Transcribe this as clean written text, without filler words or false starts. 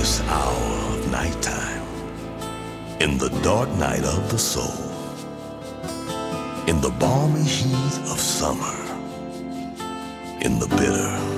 darkest hour of nighttime, in the dark night of the soul, in the balmy heat of summer, in the bitter